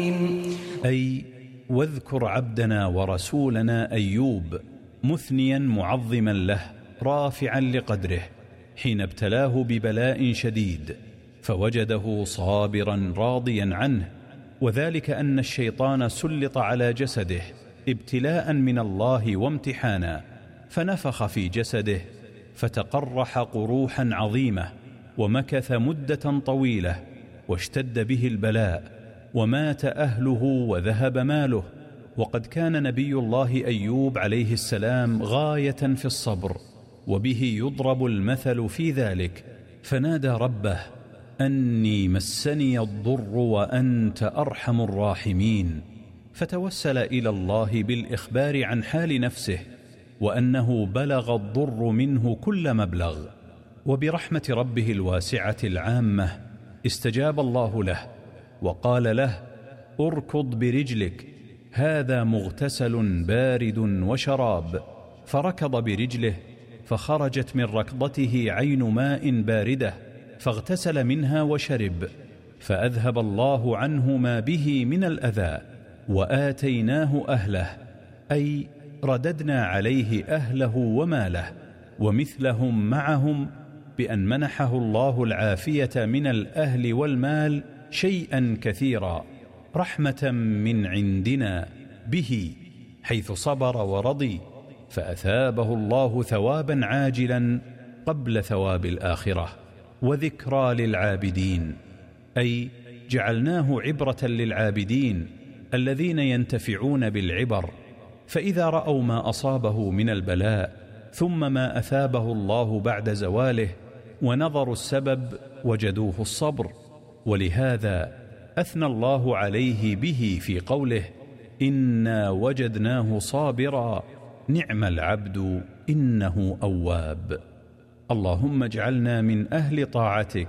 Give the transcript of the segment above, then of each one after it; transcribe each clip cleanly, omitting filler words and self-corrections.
أي واذكر عبدنا ورسولنا أيوب مثنيا معظما له رافعا لقدره حين ابتلاه ببلاء شديد فوجده صابرا راضيا عنه، وذلك أن الشيطان سلط على جسده ابتلاء من الله وامتحانا، فنفخ في جسده فتقرح قروحا عظيمة، ومكث مدة طويلة، واشتد به البلاء، ومات أهله وذهب ماله. وقد كان نبي الله أيوب عليه السلام غاية في الصبر، وبه يضرب المثل في ذلك، فنادى ربه أني مسني الضر وأنت أرحم الراحمين، فتوسل إلى الله بالإخبار عن حال نفسه وأنه بلغ الضر منه كل مبلغ، وبرحمة ربه الواسعة العامة استجاب الله له وقال له اركض برجلك هذا مغتسل بارد وشراب، فركض برجله فخرجت من ركضته عين ماء باردة فاغتسل منها وشرب، فأذهب الله عنه ما به من الأذى، وآتيناه أهله، أي رددنا عليه أهله وماله ومثلهم معهم، بأن منحه الله العافية من الأهل والمال شيئا كثيرا رحمة من عندنا به، حيث صبر ورضي، فأثابه الله ثوابا عاجلا قبل ثواب الآخرة وذكرى للعابدين، أي جعلناه عبرة للعابدين الذين ينتفعون بالعبر، فإذا رأوا ما أصابه من البلاء ثم ما أثابه الله بعد زواله ونظروا السبب وجدوه الصبر، ولهذا أثنى الله عليه به في قوله إنا وجدناه صابرا نعم العبد إنه أواب. اللهم اجعلنا من أهل طاعتك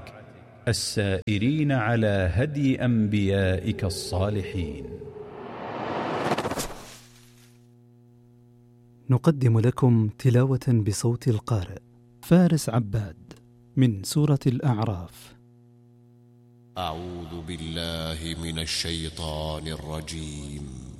السائرين على هدي أنبيائك الصالحين. نقدم لكم تلاوة بصوت القارئ فارس عباد من سورة الأعراف. أعوذ بالله من الشيطان الرجيم.